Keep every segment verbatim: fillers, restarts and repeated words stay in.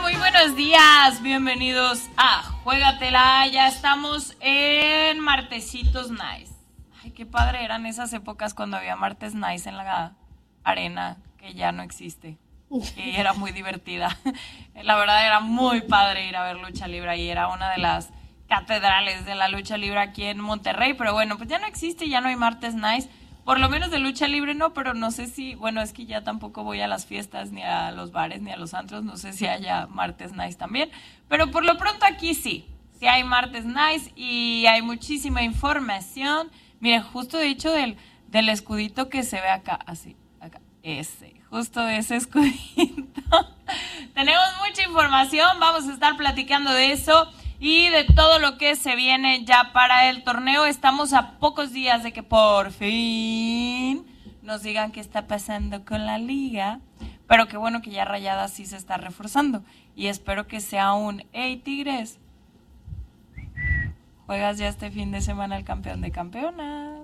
Muy buenos días, bienvenidos a Juégatela. Ya estamos en Martesitos Nice. Ay, qué padre eran esas épocas cuando había Martes Nice en la arena, que ya no existe. Y era muy divertida. La verdad era muy padre ir a ver lucha libre y era una de las catedrales de la lucha libre aquí en Monterrey. Pero bueno, pues ya no existe, ya no hay Martes Nice. Por lo menos de lucha libre no, pero no sé si, bueno, es que ya tampoco voy a las fiestas, ni a los bares, ni a los antros, no sé si haya Martes Nice también, pero por lo pronto aquí sí, sí hay Martes Nice y hay muchísima información. Miren, justo de hecho del, del escudito que se ve acá, así, acá, ese, justo ese escudito. Tenemos mucha información, vamos a estar platicando de eso. Y de todo lo que se viene ya para el torneo. Estamos a pocos días de que por fin nos digan qué está pasando con la liga. Pero qué bueno que ya Rayadas sí se está reforzando. Y espero que sea un, hey Tigres, juegas ya este fin de semana el campeón de campeonas.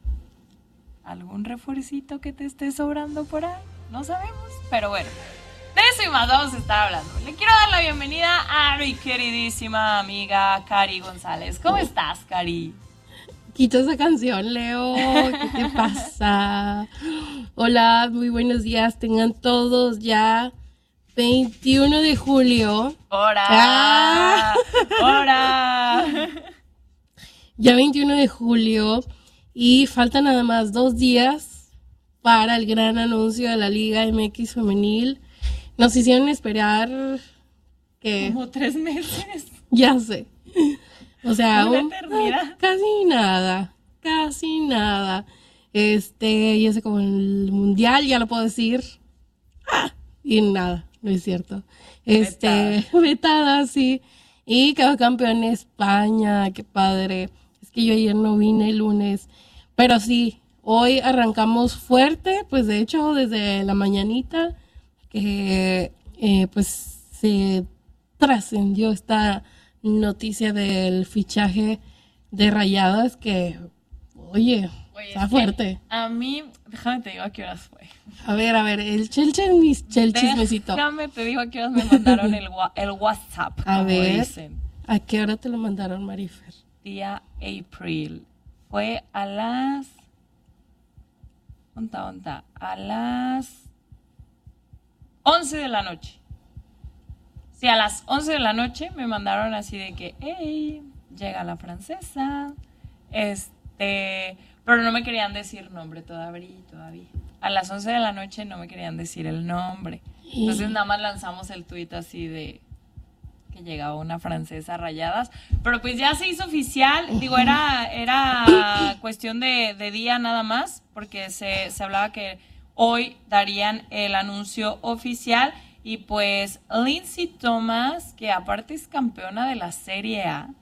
¿Algún refuercito que te esté sobrando por ahí? No sabemos, pero bueno. De eso y más vamos a estar hablando. Le quiero dar la bienvenida a mi queridísima amiga Cari González. ¿Cómo estás, Cari? Quito esa canción, Leo. ¿Qué te pasa? Hola, muy buenos días. Tengan todos ya veintiuno de julio. ¡Hora! ¡Ah! ¡Hora! Ya veintiuno de julio y faltan nada más dos días para el gran anuncio de la Liga M X Femenil. Nos hicieron esperar que... Como tres meses. Ya sé. O sea, una un, eternidad. Casi nada. Casi nada. Este, ya sé, como el mundial, ya lo puedo decir. Ah, y nada, no es cierto. Este, vetada, vetada sí. Y quedó campeón España, qué padre. Es que yo ayer no vine el lunes. Pero sí, hoy arrancamos fuerte, pues de hecho desde la mañanita que eh, pues se trascendió esta noticia del fichaje de Rayadas que, oye, oye está fuerte. A mí, déjame te digo a qué horas fue. A ver, a ver, el chel, chel, chel chismecito. Déjame te digo a qué horas me mandaron el, el WhatsApp. A ver, dicen. ¿A qué hora te lo mandaron, Marifer? Día April. Fue a las... ¿Onta, onta? A las... once de la noche. Sí, a las once de la noche me mandaron así de que, hey, llega la francesa. Este, pero no me querían decir nombre todavía, todavía. A las once de la noche no me querían decir el nombre. Entonces nada más lanzamos el tuit así de que llegaba una francesa a Rayadas. Pero pues ya se hizo oficial. Digo, era, era cuestión de, de día nada más, porque se, se hablaba que hoy darían el anuncio oficial y pues Lindsay Thomas, que aparte es campeona de la Serie A,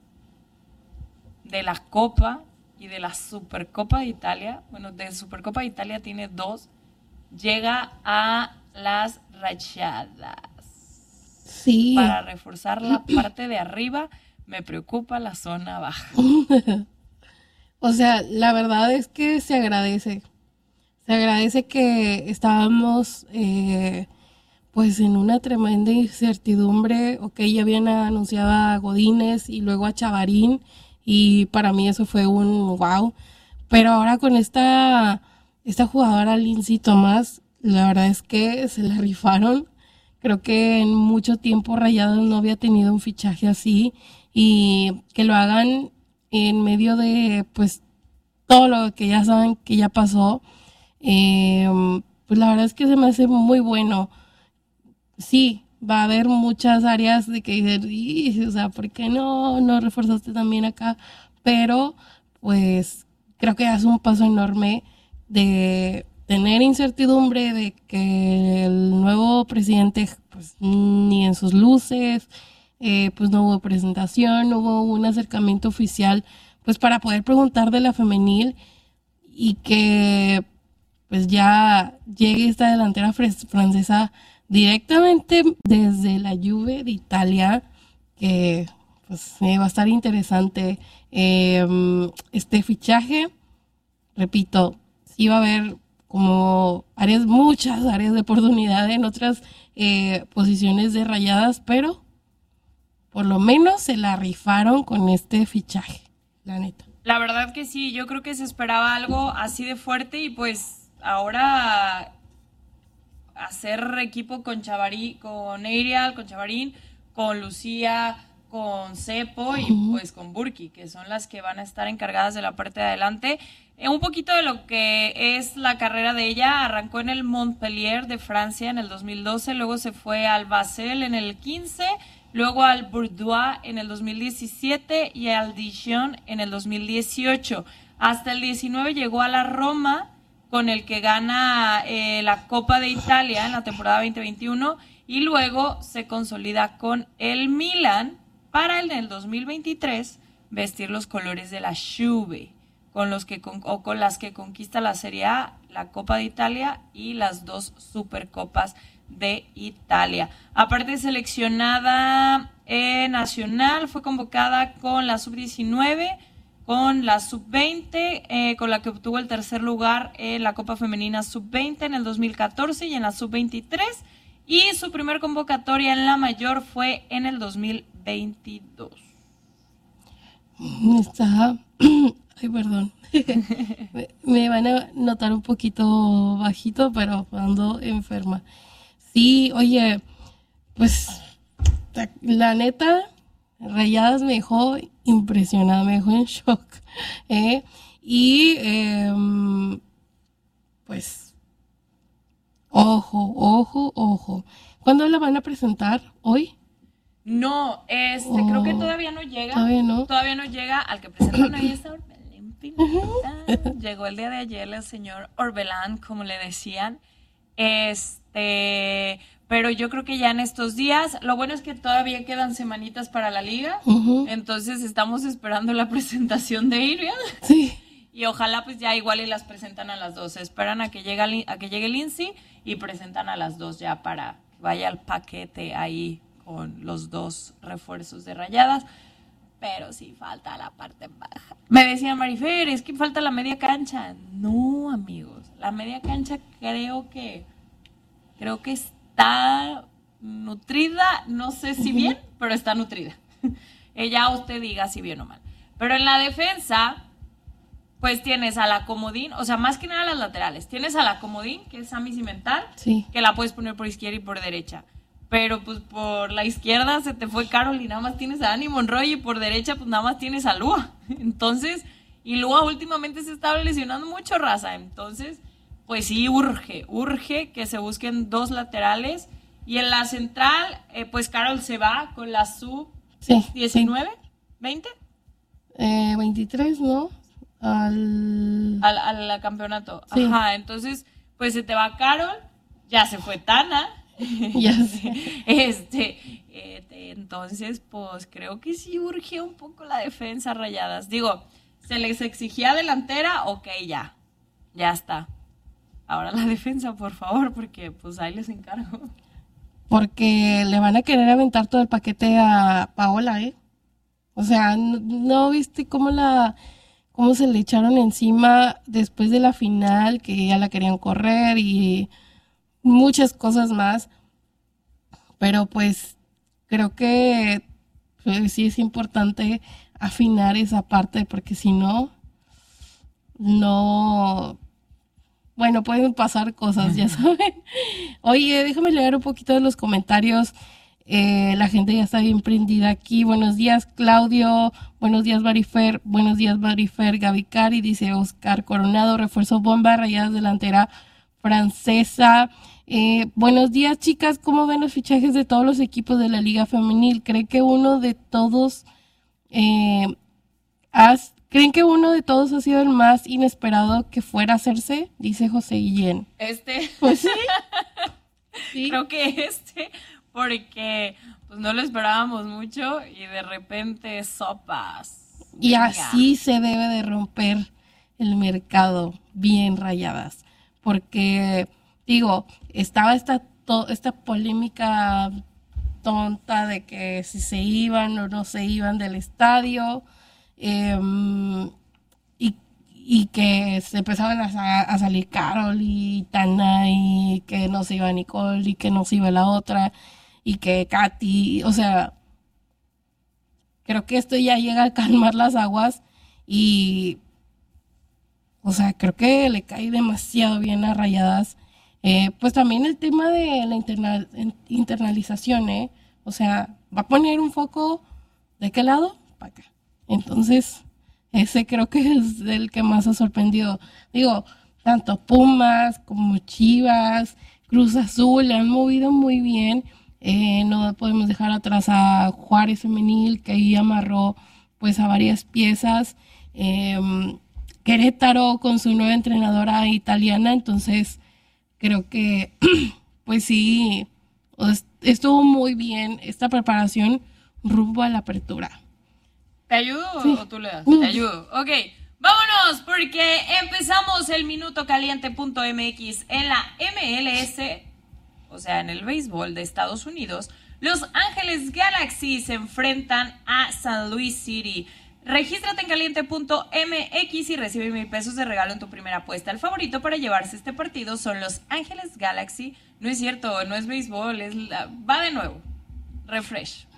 de la Copa y de la Supercopa de Italia, bueno, de Supercopa de Italia tiene dos, llega a las Rayadas. Sí. Para reforzar la parte de arriba, me preocupa la zona baja. O sea, la verdad es que se agradece. Se agradece que estábamos eh, pues en una tremenda incertidumbre. Ok, ya habían anunciado a Godínez y luego a Chavarín y para mí eso fue un wow. Pero ahora con esta, esta jugadora Lindsay Thomas, la verdad es que se la rifaron. Creo que en mucho tiempo Rayados no había tenido un fichaje así y que lo hagan en medio de pues todo lo que ya saben que ya pasó. Eh, pues la verdad es que se me hace muy bueno. Sí, va a haber muchas áreas de que dicen, o sea, ¿por qué no, no reforzaste también acá? Pero, pues, creo que es un paso enorme de tener incertidumbre de que el nuevo presidente, pues, ni en sus luces, eh, pues no hubo presentación, no hubo un acercamiento oficial, pues, para poder preguntar de la femenil y que pues ya llegue esta delantera francesa directamente desde la Juve de Italia, que pues eh, va a estar interesante eh, este fichaje. Repito, sí va a haber como áreas, muchas áreas de oportunidad en otras eh, posiciones de Rayadas, pero por lo menos se la rifaron con este fichaje, la neta. La verdad que sí, yo creo que se esperaba algo así de fuerte y pues ahora hacer equipo con Chavarí, con Eirial, con Chavarín, con Lucía, con Cepo y uh-huh. pues con Burki, que son las que van a estar encargadas de la parte de adelante. Eh, un poquito de lo que es la carrera de ella, arrancó en el Montpellier de Francia en el dos mil doce, luego se fue al Basel en el quince, luego al Bordeaux en el dos mil diecisiete y al Dijon en el dos mil dieciocho. Hasta el diecinueve llegó a la Roma, con el que gana eh, la Copa de Italia en la temporada veinte veintiuno, y luego se consolida con el Milan para en el dos mil veintitrés vestir los colores de la Juve, con los que con, o con las que conquista la Serie A, la Copa de Italia y las dos Supercopas de Italia. Aparte, seleccionada eh, nacional, fue convocada con la sub diecinueve, con la sub veinte, eh, con la que obtuvo el tercer lugar en la Copa Femenina sub veinte en el dos mil catorce y en la sub veintitrés, y su primer convocatoria en la mayor fue en el dos mil veintidós. Está... Ay, perdón. me, me van a notar un poquito bajito, pero ando enferma. Sí, oye, pues la neta, Rayadas me dejó impresionada, me dejó en shock. ¿eh? Y eh, pues, ojo, ojo, ojo. ¿Cuándo la van a presentar? ¿Hoy? No, este, oh, creo que todavía no llega. Todavía no. Todavía no llega. Al que presentan ahí está Orbelán Pineda. Llegó el día de ayer el señor Orbelán, como le decían. Este, pero yo creo que ya en estos días, lo bueno es que todavía quedan semanitas para la liga. Uh-huh. Entonces estamos esperando la presentación de Eirial. Sí. Y ojalá pues ya igual y las presentan a las dos. Esperan a que llegue, a que llegue Lindsay y presentan a las dos ya para que vaya el paquete ahí con los dos refuerzos de Rayadas, pero sí falta la parte baja. Me decía Marifer, es que falta la media cancha. No, amigos, la media cancha creo que creo que está nutrida, no sé si uh-huh. bien, pero está nutrida. Ella usted diga si bien o mal. Pero en la defensa, pues tienes a la comodín, o sea, más que nada las laterales. Tienes a la comodín, que es Sammy Cimental, sí. que la puedes poner por izquierda y por derecha. Pero pues por la izquierda se te fue Carol y nada más tienes a Dani Monroy, y por derecha pues nada más tienes a Lua. Entonces, y Lua últimamente se estaba lesionando mucho, raza. Entonces, pues sí urge, urge que se busquen dos laterales. Y en la central, eh, pues Carol se va con la sub sí, diecinueve, sí. veinte. Eh, veintitrés, ¿no? Al... Al, al campeonato. Sí. Ajá, entonces, pues se te va Carol, ya se fue Tana. Ya sé. Este, este, entonces, pues creo que sí urge un poco la defensa, Rayadas. Digo, se les exigía delantera, ok, ya, ya está. Ahora la defensa, por favor, porque pues ahí les encargo. Porque le van a querer aventar todo el paquete a Paola, ¿eh? O sea, ¿no, no viste cómo la, cómo se le echaron encima después de la final, que ya la querían correr y muchas cosas más? Pero pues creo que pues, sí es importante afinar esa parte, porque si no, no, bueno, pueden pasar cosas, ya saben. Oye, déjame leer un poquito de los comentarios. Eh, la gente ya está bien prendida aquí. Buenos días, Claudio. Buenos días, Marifer. Buenos días, Marifer. Gaby Cari, dice Oscar Coronado. Refuerzo bomba, Rayadas delantera francesa. Eh, buenos días, chicas. ¿Cómo ven los fichajes de todos los equipos de la Liga Femenil? ¿Cree que uno de todos eh, has, ¿Creen que uno de todos ha sido el más inesperado que fuera a hacerse? Dice José Guillén. Este. Pues sí. Sí. Creo que este, porque pues no lo esperábamos mucho y de repente sopas. Y Venga. Así se debe de romper el mercado, bien, Rayadas. Porque, digo, estaba esta, to, esta polémica tonta de que si se iban o no se iban del estadio. Eh, y, y que se empezaban a, a salir Carol y Tana y que no se iba Nicole y que no se iba la otra y que Katy, o sea, creo que esto ya llega a calmar las aguas y, o sea, creo que le cae demasiado bien a Rayadas. Eh, pues también el tema de la interna, internalización, ¿eh? O sea, va a poner un foco ¿de qué lado? Para acá. Entonces, ese creo que es el que más ha sorprendido. Digo, tanto Pumas como Chivas, Cruz Azul, le han movido muy bien. Eh, no podemos dejar atrás a Juárez Femenil, que ahí amarró pues a varias piezas. Eh, Querétaro con su nueva entrenadora italiana, entonces creo que pues sí, estuvo muy bien esta preparación rumbo a la apertura. ¿Te ayudo sí. o tú le das? Sí. Te ayudo. Ok, vámonos porque empezamos el minuto caliente punto m x en la M L S, o sea, en el béisbol de Estados Unidos. Los Ángeles Galaxy se enfrentan a San Luis City. Regístrate en caliente punto m x y recibe mil pesos de regalo en tu primera apuesta. El favorito para llevarse este partido son los Ángeles Galaxy. No es cierto, no es béisbol, es la... va de nuevo. Refresh.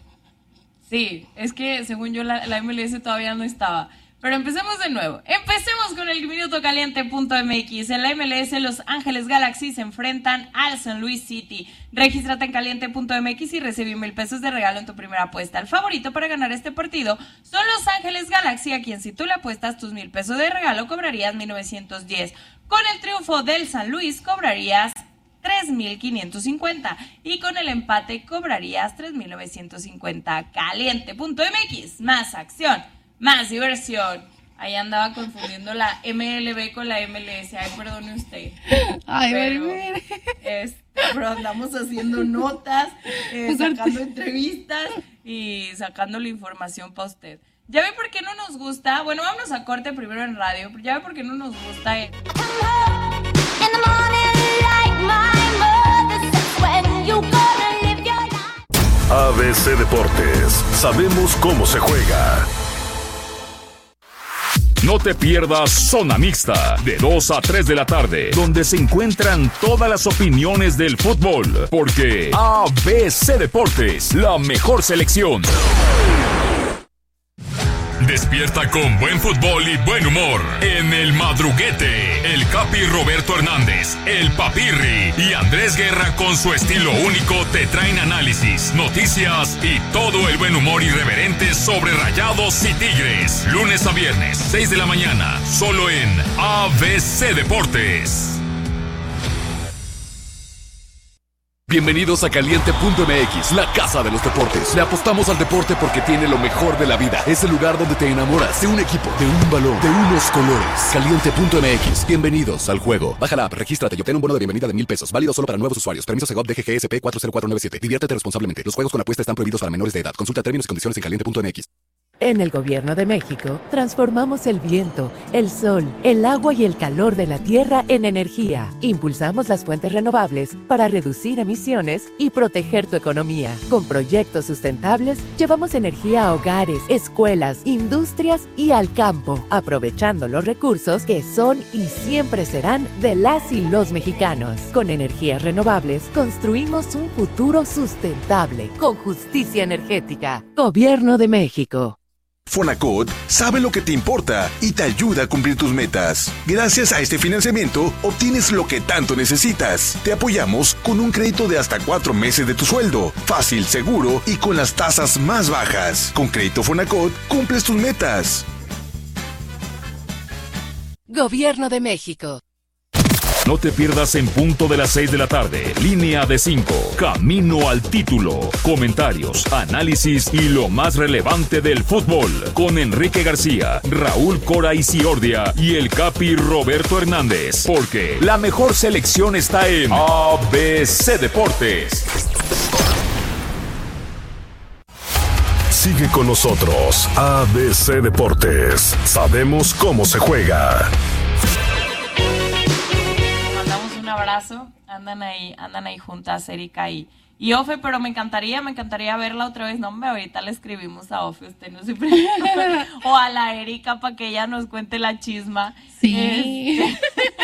Sí, es que según yo la, la M L S todavía no estaba. Pero empecemos de nuevo. Empecemos con el minuto caliente punto m x. En la M L S, los Ángeles Galaxy se enfrentan al San Luis City. Regístrate en caliente punto m x y recibí mil pesos de regalo en tu primera apuesta. El favorito para ganar este partido son los Ángeles Galaxy, a quien si tú le apuestas tus mil pesos de regalo cobrarías mil novecientos diez. Con el triunfo del San Luis cobrarías tres mil quinientos cincuenta y con el empate cobrarías tres mil novecientos cincuenta. caliente punto m x, más acción, más diversión. Ahí andaba confundiendo la M L B con la M L S. Ay, perdone usted. Ay, pero, ver, este, pero andamos haciendo notas, eh, sacando entrevistas y sacando la información para usted. ¿Ya ve por qué no nos gusta? Bueno, vámonos a corte primero en radio. ¿Ya ve por qué no nos gusta? Eh? A B C Deportes, sabemos cómo se juega. No te pierdas Zona Mixta, de dos a tres de la tarde, donde se encuentran todas las opiniones del fútbol, porque A B C Deportes, la mejor selección. Despierta con buen fútbol y buen humor en El Madruguete. El Capi Roberto Hernández, el Papirri y Andrés Guerra con su estilo único te traen análisis, noticias y todo el buen humor irreverente sobre Rayados y Tigres. Lunes a viernes, seis de la mañana, solo en A B C Deportes. Bienvenidos a caliente punto m x, la casa de los deportes. Le apostamos al deporte porque tiene lo mejor de la vida. Es el lugar donde te enamoras de un equipo, de un balón, de unos colores. caliente punto m x, bienvenidos al juego. Baja la app, regístrate y obtén un bono de bienvenida de mil pesos. Válido solo para nuevos usuarios. Permiso Segov D G G S P cuatro cero cuatro nueve siete. Diviértete responsablemente. Los juegos con apuesta están prohibidos para menores de edad. Consulta términos y condiciones en caliente punto m x. En el Gobierno de México, transformamos el viento, el sol, el agua y el calor de la tierra en energía. Impulsamos las fuentes renovables para reducir emisiones y proteger tu economía. Con proyectos sustentables, llevamos energía a hogares, escuelas, industrias y al campo, aprovechando los recursos que son y siempre serán de las y los mexicanos. Con energías renovables, construimos un futuro sustentable, con justicia energética. Gobierno de México. Fonacot sabe lo que te importa y te ayuda a cumplir tus metas. Gracias a este financiamiento, obtienes lo que tanto necesitas. Te apoyamos con un crédito de hasta cuatro meses de tu sueldo. Fácil, seguro y con las tasas más bajas. Con Crédito Fonacot, cumples tus metas. Gobierno de México. No te pierdas en punto de las seis de la tarde. Línea de cinco. Camino al título. Comentarios, análisis y lo más relevante del fútbol. Con Enrique García, Raúl Cora Isiordia y el Capi Roberto Hernández. Porque la mejor selección está en A B C Deportes. Sigue con nosotros. A B C Deportes. Sabemos cómo se juega. Un abrazo, andan ahí, andan ahí juntas Erika y, Y Ofe, pero me encantaría, me encantaría verla otra vez. No, hombre, ahorita le escribimos a Ofe, usted no se preocupe. O a la Erika para que ella nos cuente la chisma. Sí. Este...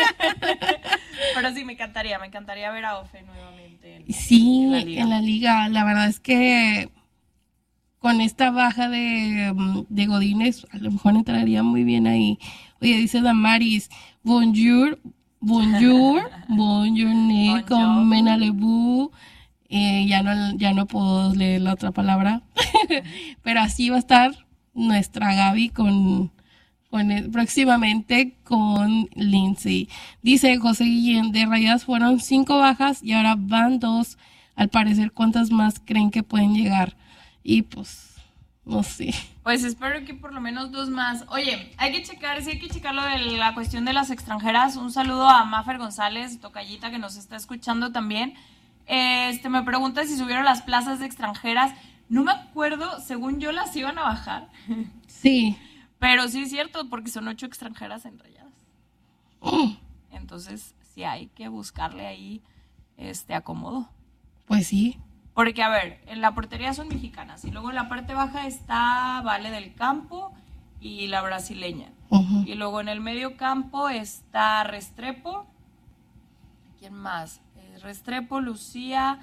pero sí, me encantaría, me encantaría ver a Ofe nuevamente. En, sí, en la liga. en la liga. La verdad es que con esta baja de, de Godínez, a lo mejor entraría muy bien ahí. Oye, dice Damaris, bonjour, bonjour, bonjour, con menalebu. Eh, ya no ya no puedo leer la otra palabra, pero así va a estar nuestra Gaby con, con el, próximamente con Lindsay. Dice José Guillén, de Rayadas fueron cinco bajas y ahora van dos. Al parecer, ¿cuántas más creen que pueden llegar? Y pues, no sé. Pues espero que por lo menos dos más. Oye, hay que checar, sí hay que checar lo de la cuestión de las extranjeras. Un saludo a Mafer González, tocallita, que nos está escuchando también. Este, me pregunta si subieron las plazas de extranjeras. No me acuerdo, según yo las iban a bajar. Sí. Pero sí es cierto, porque son ocho extranjeras en Rayadas. Mm. Entonces, sí hay que buscarle ahí este acomodo. Pues sí. Porque, a ver, en la portería son mexicanas. Y luego en la parte baja está Vale del Campo y la brasileña. Uh-huh. Y luego en el medio campo está Restrepo. ¿Quién más? Restrepo, Lucía,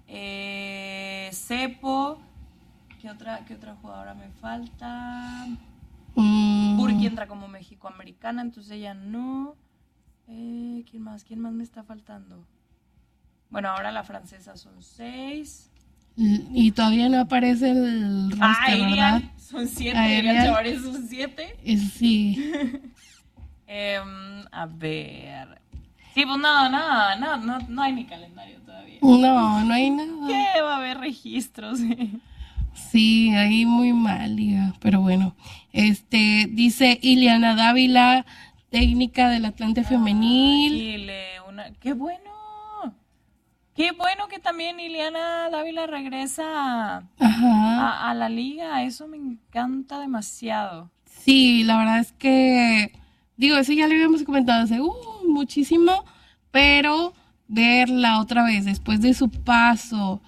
eh, Cepo, ¿qué otra, qué otra jugadora me falta? Mm. Burki entra como mexicoamericana, entonces ella no. Eh, ¿Quién más? ¿Quién más me está faltando? Bueno, ahora la francesa son seis. Y todavía no aparece el roster, ah, ¿verdad? Irian, son siete, Ah, Irian Irian. Chavares son siete. Eh, Sí. eh, a ver... Sí, pues no, no, no, no, no hay ni calendario todavía. No, no hay nada. ¿Qué? Va a haber registros. Sí, ahí muy mal, liga. Pero bueno, este dice Ileana Dávila, técnica del Atlante Femenil. Chile, una... ¡Qué bueno! ¡Qué bueno que también Ileana Dávila regresa Ajá. a, a la liga! Eso me encanta demasiado. Sí, la verdad es que, digo, eso ya lo habíamos comentado hace uh, muchísimo, pero verla otra vez después de su paso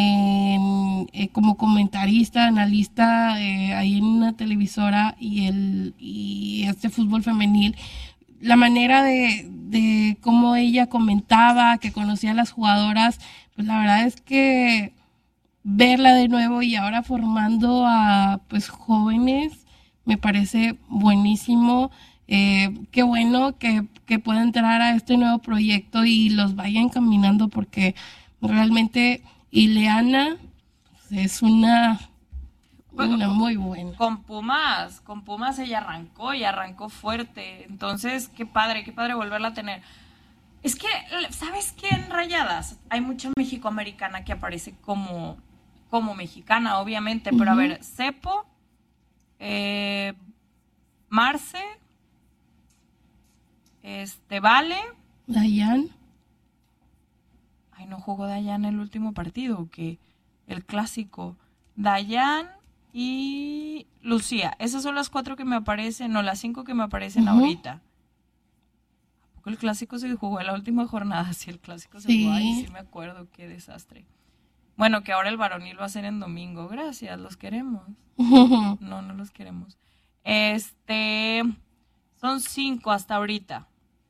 en, eh, como comentarista, analista eh, ahí en una televisora y el y este fútbol femenil, la manera de, de cómo ella comentaba, que conocía a las jugadoras, pues la verdad es que verla de nuevo y ahora formando a pues jóvenes me parece buenísimo. Eh, qué bueno que, que pueda entrar a este nuevo proyecto y los vaya encaminando, porque realmente Ileana pues, es una, una muy buena. Con Pumas, con Pumas ella arrancó y arrancó fuerte. Entonces, qué padre, qué padre volverla a tener. Es que, ¿sabes qué? En Rayadas hay mucha mexicoamericana que aparece como, como mexicana, obviamente. Pero Uh-huh. a ver, Cepo, eh, Marce, este, Vale. Dayan. Ay, no jugó Dayan el último partido, que el clásico. Dayan y Lucía. Esas son las cuatro que me aparecen, no, las cinco que me aparecen Uh-huh. ahorita. ¿A poco el clásico se jugó en la última jornada? Sí, el clásico se Sí. jugó. Ay, sí me acuerdo, qué desastre. Bueno, que ahora el varonil va a ser en domingo. Gracias, los queremos. No, no los queremos. Este, son cinco hasta ahorita.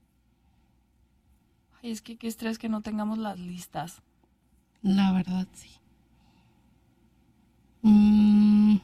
Ay, es que qué estrés que no tengamos las listas. La verdad, sí. Mm,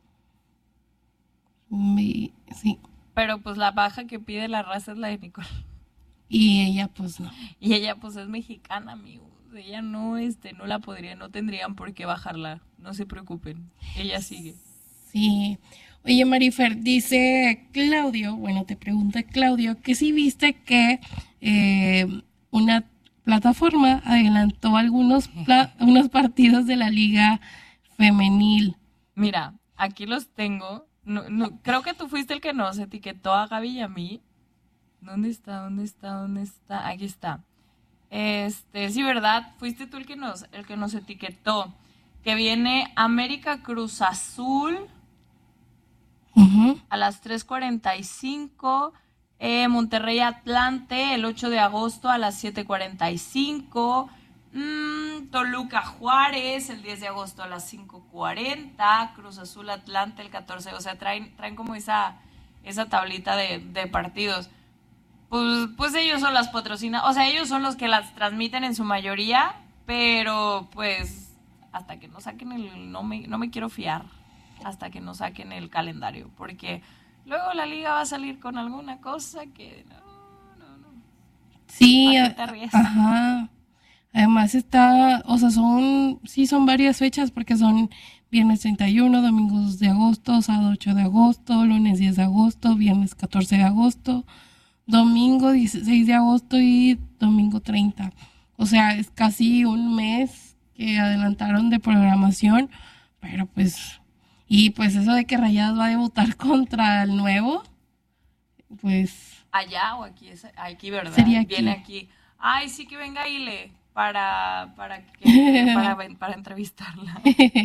me- sí. Pero pues la baja que pide la raza es la de Nicole. Y ella, pues no. Y ella pues es mexicana, amigos. Ella no, este, no la podría, no tendrían por qué bajarla. No se preocupen. Ella sigue. Sí. Oye, Marifer, dice Claudio, bueno, te pregunta Claudio, que si viste que eh, una plataforma adelantó algunos, pla- unos partidos de la liga femenil. Mira, aquí los tengo. No, no, creo que tú fuiste el que nos etiquetó a Gaby y a mí. ¿Dónde está? ¿Dónde está? ¿Dónde está? Aquí está. Este, sí, ¿verdad? Fuiste tú el que nos, el que nos etiquetó. Que viene América Cruz Azul Ujú. a las tres cuarenta y cinco. Eh, Monterrey Atlante el ocho de agosto a las siete cuarenta y cinco. Mm, Toluca Juárez el diez de agosto a las cinco cuarenta, Cruz Azul Atlante el catorce, o sea, traen, traen como esa, esa tablita de, de partidos. Pues, pues ellos son las patrocinas, o sea, ellos son los que las transmiten en su mayoría, pero pues hasta que no saquen el, no me, no me quiero fiar, hasta que no saquen el calendario, porque luego la liga va a salir con alguna cosa que no, no, no. Sí, ¿Para qué te ríes? Ajá. Además está, o sea, son, sí son varias fechas porque son viernes treinta y uno, domingo dos de agosto, sábado ocho de agosto, lunes diez de agosto, viernes catorce de agosto, domingo dieciséis de agosto y domingo treinta. O sea, es casi un mes que adelantaron de programación, pero pues, y pues eso de que Rayadas va a debutar contra el Nuevo, pues... ¿Allá o aquí? Es, aquí, ¿verdad? Sería aquí. Viene aquí. Ay, sí que venga Ile para, para, que, para, para entrevistarla.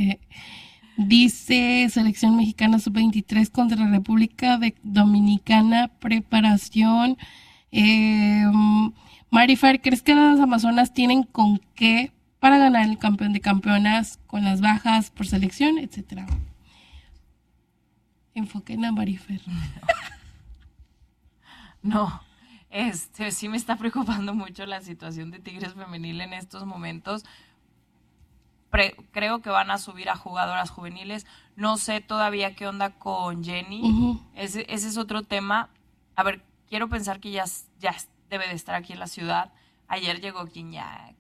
Dice Selección Mexicana sub veintitrés contra la República de Dominicana, preparación. Eh, Marifer, ¿crees que las Amazonas tienen con qué para ganar el campeón de campeonas con las bajas por selección, etcétera? Enfoquen a Marifer. No, este sí me está preocupando mucho la situación de Tigres Femenil en estos momentos. Pre- creo que van a subir a jugadoras juveniles. No sé todavía qué onda con Jenny. Uh-huh. Ese, ese es otro tema. A ver, quiero pensar que ya, ya debe de estar aquí en la ciudad. Ayer llegó Guiñac.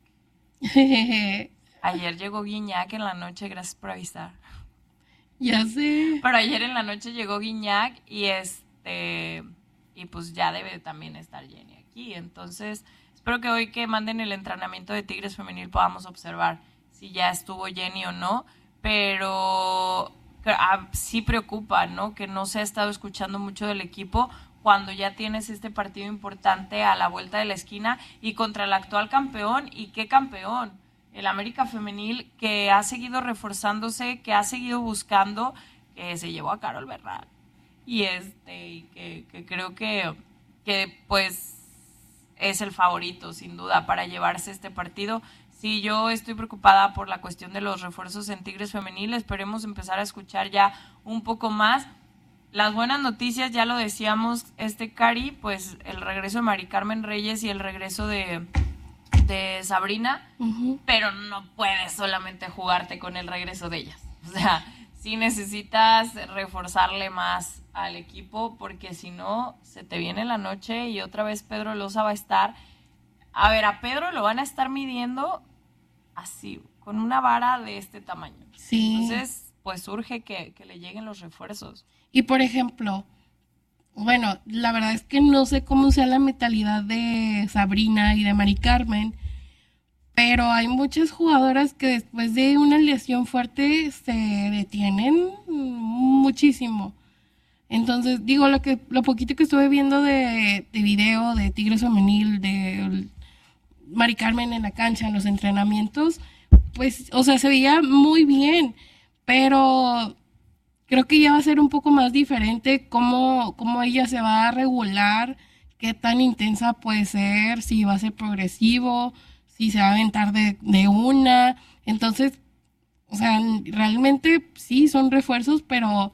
Ayer llegó Guiñac en la noche, gracias por avisar. Ya sé. Pero ayer en la noche llegó Guiñac y este y pues ya debe también estar Jenny aquí. Entonces, espero que hoy que manden el entrenamiento de Tigres Femenil podamos observar si ya estuvo Jenny o no, pero ah, sí preocupa, ¿no? Que no se ha estado escuchando mucho del equipo cuando ya tienes este partido importante a la vuelta de la esquina y contra el actual campeón. ¿Y qué campeón? El América Femenil, que ha seguido reforzándose, que ha seguido buscando, que se llevó a Carol Bernal. Y este, y que, que creo que, que pues es el favorito, sin duda, para llevarse este partido. Sí, yo estoy preocupada por la cuestión de los refuerzos en Tigres Femenil. Esperemos empezar a escuchar ya un poco más. Las buenas noticias, ya lo decíamos, este Cari, pues el regreso de Mari Carmen Reyes y el regreso de, de Sabrina, uh-huh. Pero no puedes solamente jugarte con el regreso de ellas. O sea, sí necesitas reforzarle más al equipo, porque si no, se te viene la noche y otra vez Pedro Loza va a estar... A ver, a Pedro lo van a estar midiendo así, con una vara de este tamaño. Sí. Entonces, pues urge que, que le lleguen los refuerzos. Y por ejemplo, bueno, la verdad es que no sé cómo sea la mentalidad de Sabrina y de Mari Carmen, pero hay muchas jugadoras que después de una lesión fuerte se detienen muchísimo. Entonces, digo, lo que lo poquito que estuve viendo de, de video de Tigres Femenil, de Mari Carmen en la cancha, en los entrenamientos, pues, o sea, se veía muy bien, pero creo que ya va a ser un poco más diferente cómo, cómo ella se va a regular, qué tan intensa puede ser, si va a ser progresivo, si se va a aventar de, de una. Entonces, o sea, realmente sí son refuerzos, pero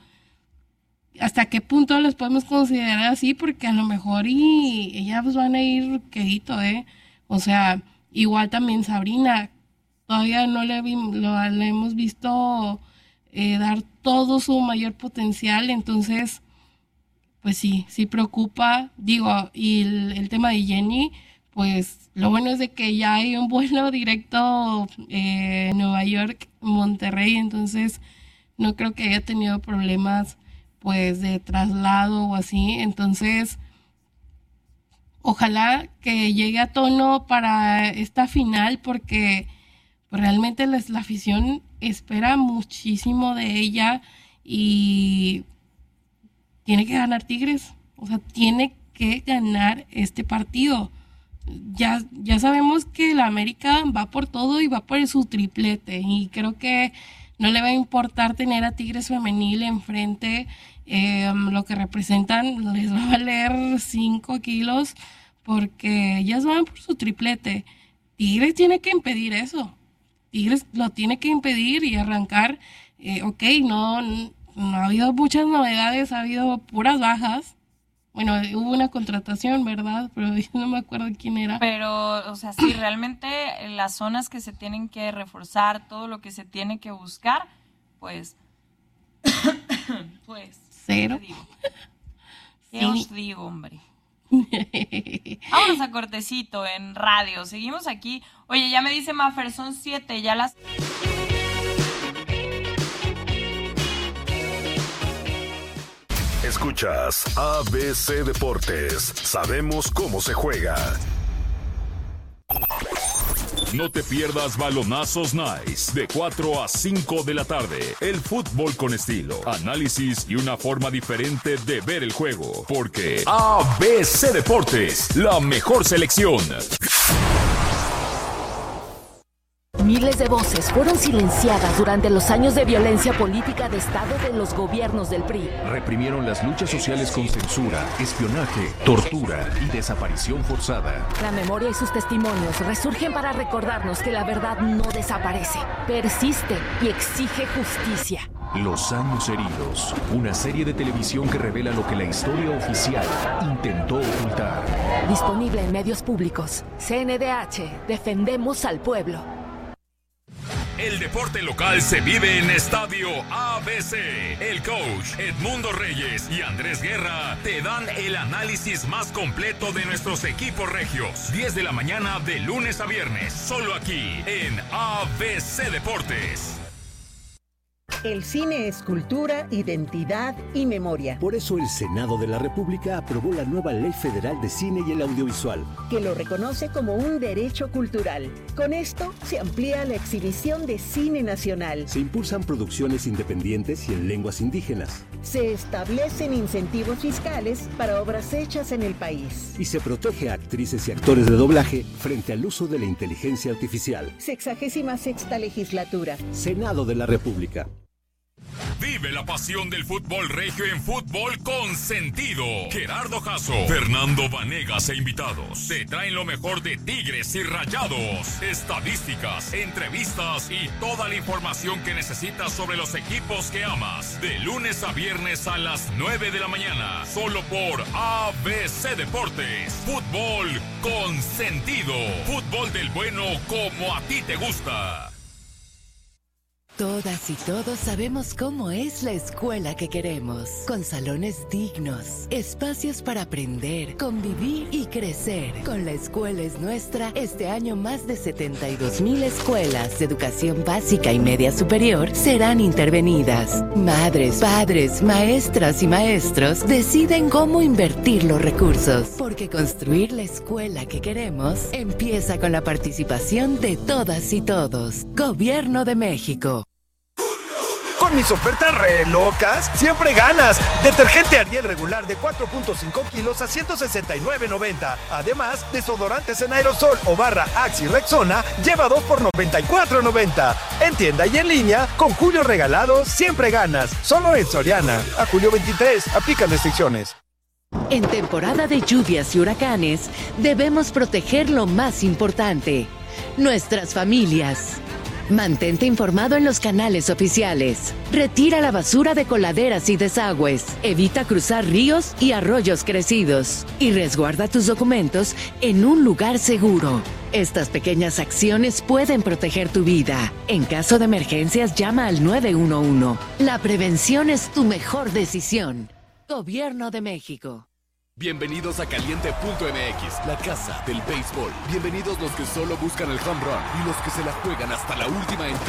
¿hasta qué punto los podemos considerar así? Porque a lo mejor y ellas van a ir quedito, ¿eh? O sea, igual también Sabrina, todavía no le, vi, lo, le hemos visto eh, dar todo su mayor potencial, entonces, pues sí, sí preocupa. Digo, y el, el tema de Jenny, pues lo bueno es de que ya hay un vuelo directo eh, Nueva York, Monterrey, entonces no creo que haya tenido problemas pues de traslado o así, entonces ojalá que llegue a tono para esta final, porque pues, realmente la, la afición espera muchísimo de ella y tiene que ganar Tigres, o sea, tiene que ganar este partido. Ya, ya sabemos que la América va por todo y va por su triplete, y creo que no le va a importar tener a Tigres Femenil enfrente. Eh, lo que representan les va a valer cinco kilos, porque ellas van por su triplete. Tigres tiene que impedir eso. Tigres lo tiene que impedir y arrancar. Eh, ok, no, no ha habido muchas novedades, ha habido puras bajas. Bueno, hubo una contratación, ¿verdad? Pero no me acuerdo quién era. Pero, o sea, sí, realmente las zonas que se tienen que reforzar, todo lo que se tiene que buscar, pues, pues, cero. ¿qué digo? ¿Qué Sí. os digo, hombre? Vámonos a cortecito en radio. Seguimos aquí. Oye, ya me dice Mafer, son siete, ya las... Escuchas A B C Deportes. Sabemos cómo se juega. No te pierdas Balonazos Nice de cuatro a cinco de la tarde. El fútbol con estilo, análisis y una forma diferente de ver el juego. Porque A B C Deportes, la mejor selección. Miles de voces fueron silenciadas durante los años de violencia política de Estado de los gobiernos del P R I. Reprimieron las luchas sociales con censura, espionaje, tortura y desaparición forzada. La memoria y sus testimonios resurgen para recordarnos que la verdad no desaparece, persiste y exige justicia. Los años heridos, una serie de televisión que revela lo que la historia oficial intentó ocultar. Disponible en medios públicos. C N D H, defendemos al pueblo. El deporte local se vive en Estadio A B C. El coach Edmundo Reyes y Andrés Guerra te dan el análisis más completo de nuestros equipos regios. diez de la mañana de lunes a viernes, solo aquí en A B C Deportes. El cine es cultura, identidad y memoria. Por eso el Senado de la República aprobó la nueva Ley Federal de Cine y el Audiovisual, que lo reconoce como un derecho cultural. Con esto se amplía la exhibición de cine nacional. se impulsan producciones independientes y en lenguas indígenas, Se establecen incentivos fiscales para obras hechas en el país. y se protege a actrices y actores de doblaje frente al uso de la inteligencia artificial. Sexagésima sexta legislatura. Senado de la República. Vive la pasión del fútbol regio en Fútbol con Sentido. Gerardo Jasso, Fernando Vanegas e invitados te traen lo mejor de Tigres y Rayados, estadísticas, entrevistas y toda la información que necesitas sobre los equipos que amas. De lunes a viernes a las nueve de la mañana, solo por A B C Deportes. Fútbol con Sentido. Fútbol del bueno como a ti te gusta. Todas y todos sabemos cómo es la escuela que queremos, con salones dignos, espacios para aprender, convivir y crecer. Con La Escuela es Nuestra, este año más de setenta y dos mil escuelas de educación básica y media superior serán intervenidas. Madres, padres, maestras y maestros deciden cómo invertir los recursos, porque construir la escuela que queremos empieza con la participación de todas y todos. Gobierno de México. Con mis ofertas re locas, siempre ganas. Detergente Ariel regular de cuatro punto cinco kilos a ciento sesenta y nueve noventa. Además, desodorantes en aerosol o barra Axe y Rexona lleva dos por noventa y cuatro noventa. En tienda y en línea, con Julio regalado, siempre ganas. Solo en Soriana. A julio veintitrés, aplican restricciones. En temporada de lluvias y huracanes, debemos proteger lo más importante, nuestras familias. Mantente informado en los canales oficiales. Retira la basura de coladeras y desagües. Evita cruzar ríos y arroyos crecidos. Y resguarda tus documentos en un lugar seguro. Estas pequeñas acciones pueden proteger tu vida. En caso de emergencias, llama al nueve uno uno. La prevención es tu mejor decisión. Gobierno de México. Bienvenidos a Caliente punto M X, la casa del béisbol. Bienvenidos los que solo buscan el home run y los que se la juegan hasta la última entrada.